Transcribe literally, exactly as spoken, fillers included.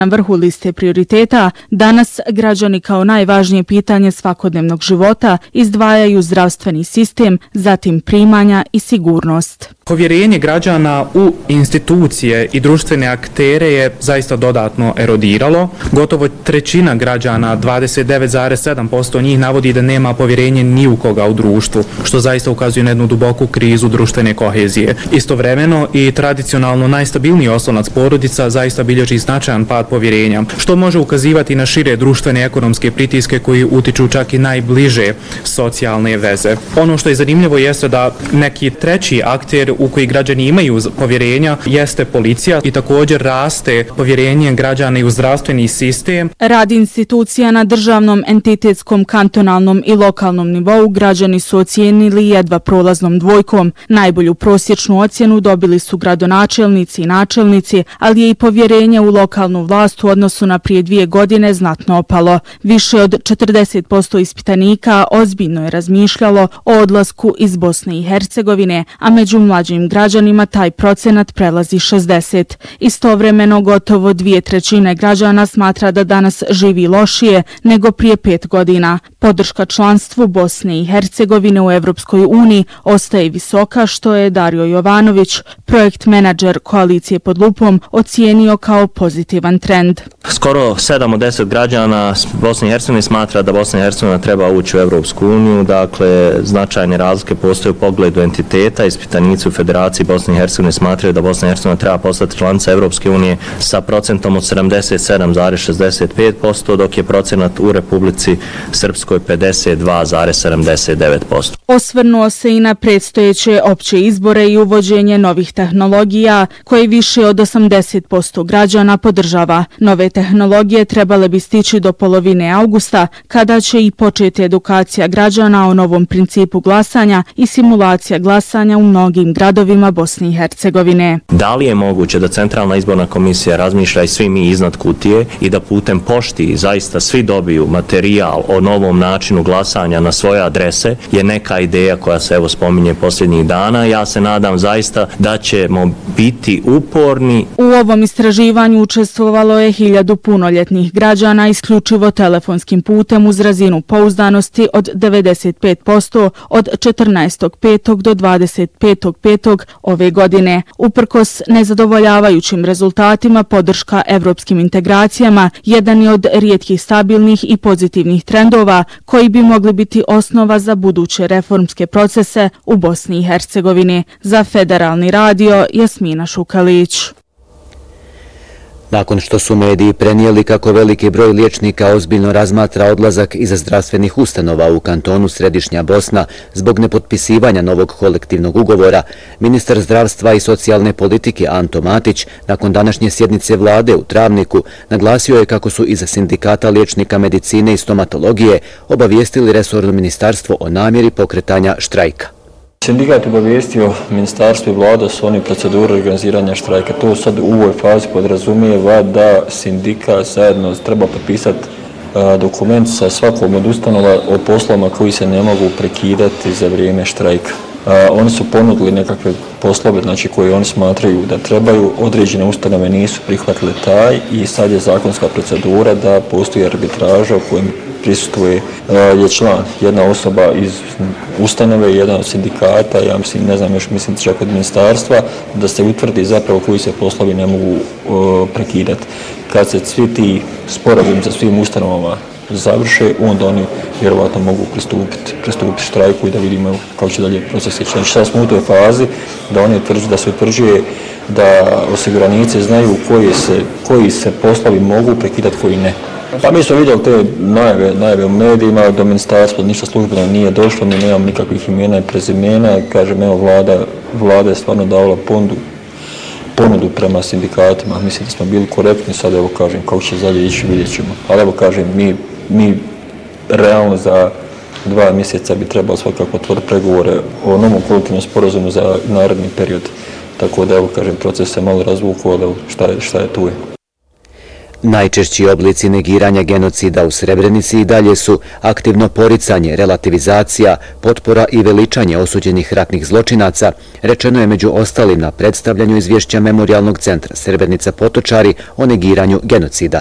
Na vrhu liste prioriteta danas građani kao najvažnije pitanje svakodnevnog života izdvajaju zdravstveni sistem, zatim primanja i sigurnost. Povjerenje građana u institucije i društvene aktere je zaista dodatno erodiralo. Gotovo trećina građana, dvadeset devet zarez sedam posto njih, navodi da nema povjerenje ni u koga u društvu, što zaista ukazuje na jednu duboku krizu društvene kohezije. Istovremeno i tradicionalno najstabilniji oslonac porodica zaista bilježi značajan pad povjerenja, što može ukazivati na šire društvene i ekonomske pritiske koji utiču čak i najbliže socijalne veze. Ono što je zanimljivo jeste da neki treći akter u koji građani imaju povjerenja jeste policija i također raste povjerenje građana i u zdravstveni sistem. Rad institucija na državnom, entitetskom, kantonalnom i lokalnom nivou građani su ocijenili jedva prolaznom dvojkom. Najbolju prosječnu ocjenu dobili su gradonačelnici i načelnici, ali je i povjerenje u lokalnu vlast u odnosu na prije dvije godine znatno opalo. Više od četrdeset posto ispitanika ozbiljno je razmišljalo o odlasku iz Bosne i Hercegovine, a među mlađim građanima taj procenat prelazi šezdeset. Istovremeno gotovo dvije trećine građana smatra da danas živi lošije nego prije pet godina. Podrška članstvu Bosne i Hercegovine u Evropskoj uniji ostaje visoka, što je Dario Jovanović, projekt menadžer koalicije pod lupom, ocijenio kao pozitivan trend. Skoro sedam od deset građana Bosne i Hercegovine smatra da Bosna i Hercegovina treba ući u Evropsku uniju, dakle značajne razlike postoje u pogledu entiteta. Ispitanici u Federaciji Bosne i Hercegovine smatraju da Bosna i Hercegovina treba postati članica Evropske unije sa procentom od sedamdeset sedam zarez šezdeset pet posto, dok je procenat u Republici Srpskoj pedeset dva zarez sedamdeset devet posto. Osvrnuo se i na predstojeće opće izbore i uvođenje novih tehnologija koje više od osamdeset posto građana podržava. Nove tehnologije trebale bi stići do polovine avgusta, kada će i početi edukacija građana o novom principu glasanja i simulacija glasanja u mnogim gradovima Bosne i Hercegovine. Da li je moguće da Centralna izborna komisija razmišlja i svi mi iznad kutije i da putem pošti zaista svi dobiju materijal o novom načinu glasanja na svoje adrese, je neka ideja koja se evo spominje posljednjih dana. Ja se nadam zaista da ćemo biti uporni. U ovom istraživanju učestvovalo je hiljadu punoljetnih građana isključivo telefonskim putem uz razinu pouzdanosti od devedeset pet posto od četrnaestog petog do dvadeset petog petog ove godine. Uprkos nezadovoljavajućim rezultatima, podrška evropskim integracijama jedan je od rijetkih stabilnih i pozitivnih trendova koji bi mogli biti osnova za buduće reformske procese u Bosni i Hercegovini. Za Federalni radio, Jasmina Šukalić. Nakon što su mediji prenijeli kako veliki broj liječnika ozbiljno razmatra odlazak iz zdravstvenih ustanova u kantonu Središnja Bosna zbog nepotpisivanja novog kolektivnog ugovora, ministar zdravstva i socijalne politike Anto Matić nakon današnje sjednice vlade u Travniku naglasio je kako su iz sindikata liječnika medicine i stomatologije obavijestili resorno ministarstvo o namjeri pokretanja štrajka. Sindikat obavijestio ministarstvo i vlada su oni procedure organiziranja štrajka. To sad u ovoj fazi podrazumijeva da sindikat zajedno treba potpisati dokument sa svakom od ustanova o poslovima koji se ne mogu prekidati za vrijeme štrajka. Oni su ponudili nekakve poslove, znači koje oni smatraju da trebaju, određene ustanove nisu prihvatile taj i sad je zakonska procedura da postoji arbitraža u kojem prisutuje je član, jedna osoba iz ustanove, jedan od sindikata, ja mislim, ne znam još, mislim čak od ministarstva, da se utvrdi zapravo koji se poslovi ne mogu o, prekidati. Kad se svi ti sporazumi sa svim ustanovama završe, onda oni vjerovatno mogu pristupiti, pristupiti štrajku i da vidimo kako će dalje proces ići. Znači sad smo u toj fazi da oni utvrđuju, da se utvrđuje da osiguranici znaju koji se, koji se poslovi mogu prekidati, koji ne. Pa mi smo vidjeli te najave, najave u medijima, do ministarstva ništa službeno nije došlo, mi nemamo nikakvih imena i prezimena. Kažem, evo, vlada, vlada je stvarno davala ponudu, ponudu prema sindikatima. Mislim da smo bili korektni, sad evo kažem, kako će dalje ići, vidjet ćemo. Ali evo kažem, mi, mi realno za dva mjeseca bi trebalo svakako otvoriti pregovore o novom kolektivnom sporazumu za naredni period. Tako da evo kažem, proces se malo razvukao, ali šta je, šta je tu je. Najčešći oblici negiranja genocida u Srebrenici i dalje su aktivno poricanje, relativizacija, potpora i veličanje osuđenih ratnih zločinaca, rečeno je među ostalim na predstavljanju izvješća Memorijalnog centra Srebrenica Potočari o negiranju genocida.